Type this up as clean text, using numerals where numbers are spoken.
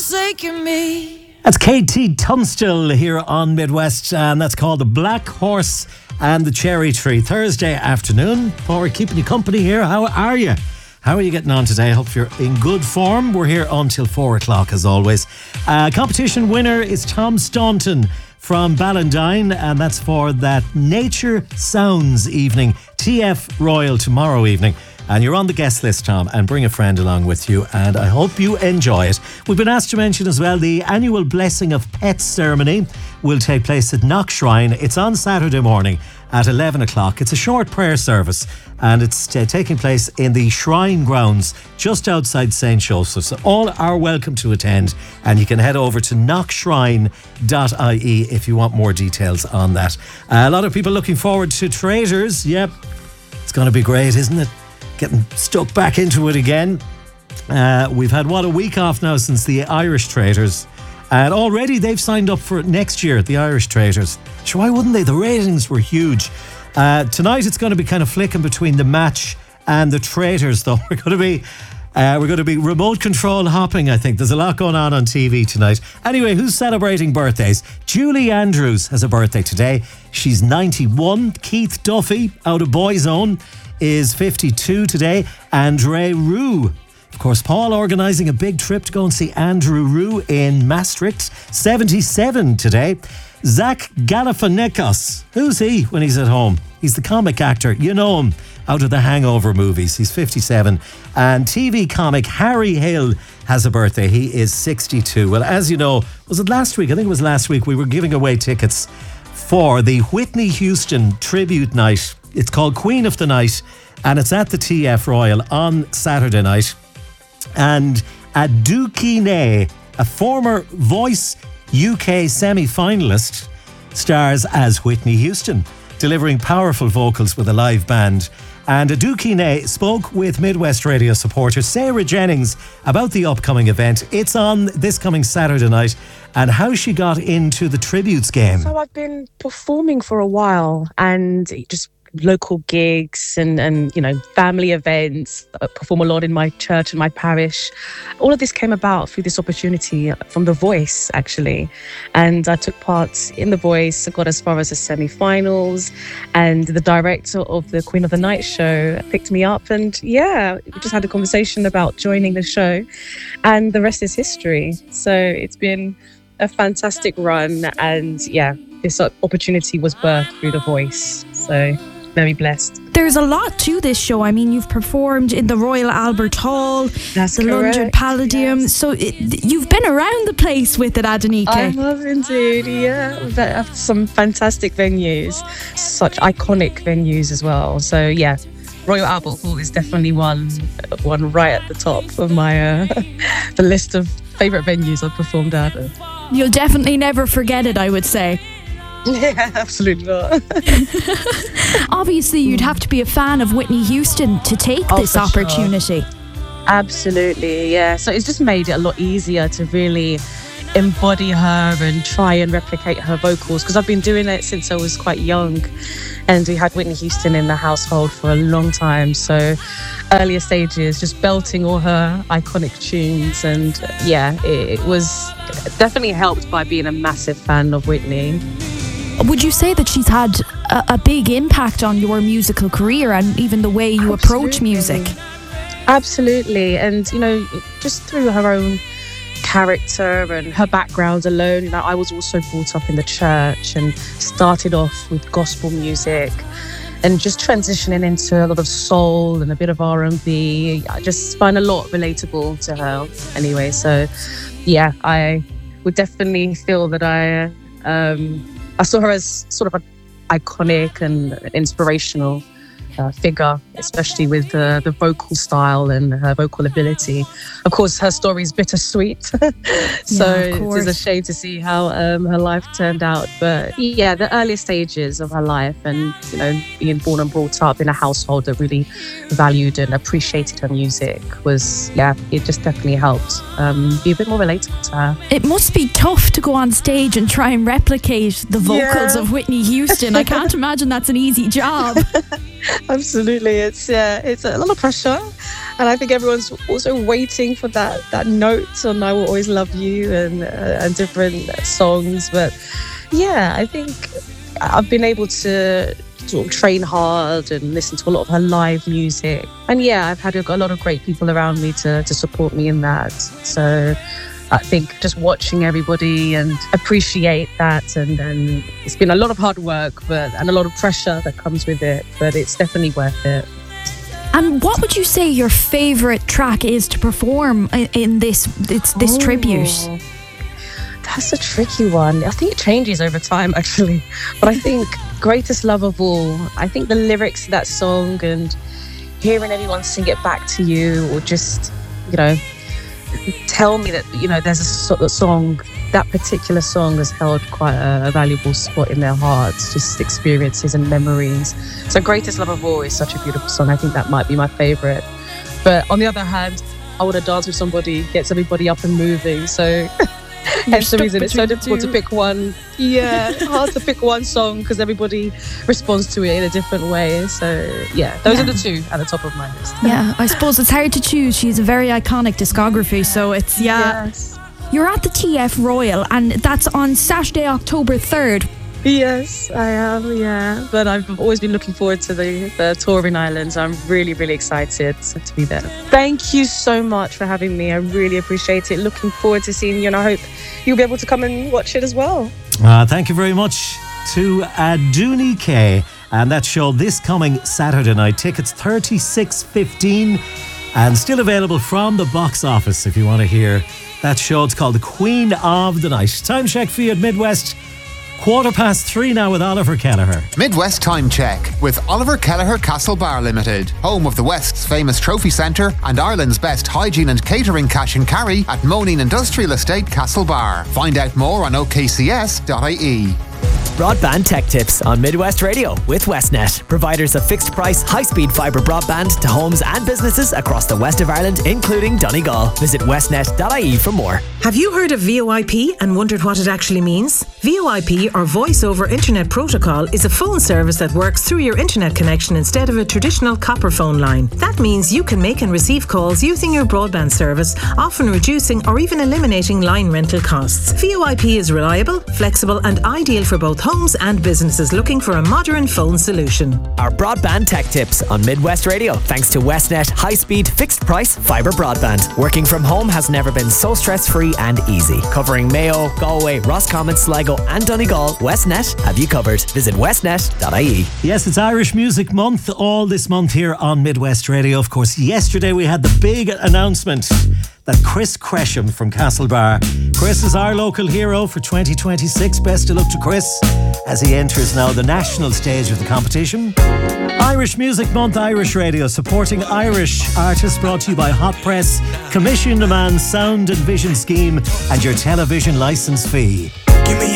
forsaken me. That's KT Tunstall here on Midwest, and that's called The Black Horse and the Cherry Tree. Thursday afternoon. We're keeping you company here. How are you? How are you getting on today? I hope you're in good form. We're here until 4 o'clock as always. Competition winner is Tom Staunton from Ballandine, and that's for that Nature Sounds evening, TF Royal tomorrow evening. And you're on the guest list, Tom, and bring a friend along with you, and I hope you enjoy it. We've been asked to mention as well the annual Blessing of Pets ceremony will take place at Knock Shrine. It's on Saturday morning at 11 o'clock. It's a short prayer service, and it's taking place in the Shrine grounds just outside St. Joseph's. So all are welcome to attend, and you can head over to knockshrine.ie if you want more details on that. A lot of people looking forward to Traitors. Yep, it's going to be great, isn't it? Getting stuck back into it again. We've had, a week off now since the Irish Traitors. And already they've signed up for it next year, the Irish Traitors. Sure, why wouldn't they? The ratings were huge. Tonight it's going to be kind of flicking between the Match and the Traitors, though. We're going to be remote control hopping, I think. There's a lot going on TV tonight. Anyway, who's celebrating birthdays? Julie Andrews has a birthday today. She's 91. Keith Duffy, out of Boyzone, is 52 today. Andre Roux. Of course, Paul organising a big trip to go and see Andrew Roux in Maastricht. 77 today. Zach Galifianakis. Who's he when he's at home? He's the comic actor. You know him out of the Hangover movies. He's 57. And TV comic Harry Hill has a birthday. He is 62. Well, as you know, was it last week? I think it was last week. We were giving away tickets for the Whitney Houston tribute night. It's called Queen of the Night, and it's at the TF Royal on Saturday night. And Adukine, a former Voice UK semi-finalist, stars as Whitney Houston, delivering powerful vocals with a live band. And Adukine spoke with Midwest Radio supporter Sarah Jennings about the upcoming event. It's on this coming Saturday night, and how she got into the tributes game. So I've been performing for a while, and just local gigs and family events. I perform a lot in my church and my parish. All of this came about through this opportunity from The Voice, actually. And I took part in The Voice. I got as far as the semi-finals, and the director of the Queen of the Night show picked me up, and we just had a conversation about joining the show, and the rest is history. So it's been a fantastic run, and this opportunity was birthed through The Voice. So very blessed. There's a lot to this show. I mean, you've performed in the Royal Albert Hall, That's the correct, London Palladium. yes. So you've been around the place with it, Adenike. I have indeed, I've some fantastic venues, such iconic venues as well. So Royal Albert Hall is definitely one right at the top of my the list of favourite venues I've performed at. You'll definitely never forget it, I would say. Yeah, absolutely not. Obviously, you'd have to be a fan of Whitney Houston to take this for sure. opportunity. Absolutely, yeah. So it's just made it a lot easier to really embody her and try and replicate her vocals, because I've been doing it since I was quite young, and we had Whitney Houston in the household for a long time. So earlier stages, just belting all her iconic tunes, and it was definitely helped by being a massive fan of Whitney. Would you say that she's had a big impact on your musical career and even the way you approach music? Absolutely. And, just through her own character and her background alone, I was also brought up in the church and started off with gospel music and just transitioning into a lot of soul and a bit of R&B. I just find a lot relatable to her anyway. So, I would definitely feel that I saw her as sort of an iconic and inspirational figure, especially with the vocal style and her vocal ability. Of course, her story is bittersweet, so it is a shame to see how her life turned out. But the earlier stages of her life, and being born and brought up in a household that really valued and appreciated her music was, it just definitely helped be a bit more relatable to her. It must be tough to go on stage and try and replicate the vocals of Whitney Houston. I can't imagine that's an easy job. Absolutely. It's a lot of pressure. And I think everyone's also waiting for that note on I Will Always Love You and different songs. But yeah, I think I've been able to sort of train hard and listen to a lot of her live music. And yeah, I've had a lot of great people around me to support me in that. So I think just watching everybody and appreciate that. And then it's been a lot of hard work and a lot of pressure that comes with it. But it's definitely worth it. And what would you say your favourite track is to perform in this tribute? That's a tricky one. I think it changes over time, actually. But I think Greatest Love of All, I think the lyrics to that song and hearing everyone sing it back to you, or just, tell me that, there's a sort of song, that particular song has held quite a valuable spot in their hearts, just experiences and memories. So Greatest Love of All is such a beautiful song. I think that might be my favourite. But on the other hand, I Want to Dance with Somebody gets everybody up and moving. So hence the reason it's so difficult to pick one. Yeah, hard to pick one song because everybody responds to it in a different way. So yeah, those are the two at the top of my list. Yeah, I suppose it's hard to choose. She's a very iconic discography, so it's Yes. You're at the TF Royal, and that's on Saturday, October 3rd. Yes, I am, yeah. But I've always been looking forward to the touring islands. I'm really, really excited to be there. Thank you so much for having me. I really appreciate it. Looking forward to seeing you, and I hope you'll be able to come and watch it as well. Thank you very much to Aduni K. And that show this coming Saturday night. Tickets $36.15 and still available from the box office if you want to hear that show. It's called The Queen of the Night. Time check for you at Midwest. 3:15 now with Oliver Kelleher. Midwest Time Check with Oliver Kelleher Castle Bar Limited, home of the West's famous trophy centre and Ireland's best hygiene and catering cash and carry at Moneen Industrial Estate Castle Bar. Find out more on okcs.ie. Broadband Tech Tips on Midwest Radio with Westnet, providers of fixed price, high-speed fibre broadband to homes and businesses across the west of Ireland, including Donegal. Visit westnet.ie for more. Have you heard of VoIP and wondered what it actually means? VoIP, or Voice over Internet Protocol, is a phone service that works through your internet connection instead of a traditional copper phone line. That means you can make and receive calls using your broadband service, often reducing or even eliminating line rental costs. VoIP is reliable, flexible and ideal for both homes and businesses looking for a modern phone solution. Our Broadband Tech Tips on Midwest Radio, thanks to Westnet high-speed, fixed-price fibre broadband. Working from home has never been so stress-free and easy. Covering Mayo, Galway, Roscommon, Sligo and Donegal, Westnet have you covered. Visit westnet.ie. Yes, it's Irish Music Month all this month here on Midwest Radio. Of course, yesterday we had the big announcement that Chris Cresham from Castlebar. Chris is our local hero for 2026. Best of luck to Chris as he enters now the national stage of the competition. Irish Music Month, Irish Radio, supporting Irish artists, brought to you by Hot Press, Commission Demand, Sound and Vision Scheme and your television licence fee.